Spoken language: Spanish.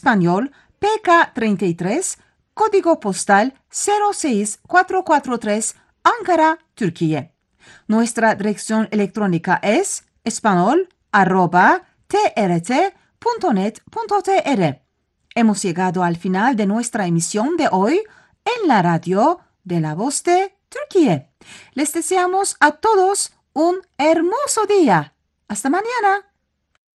español PK33, código postal 06443, Ankara, Türkiye. Nuestra dirección electrónica es espanol@trt.net.tr. Hemos llegado al final de nuestra emisión de hoy en la radio de La Voz de Turquía. Les deseamos a todos un hermoso día. Hasta mañana.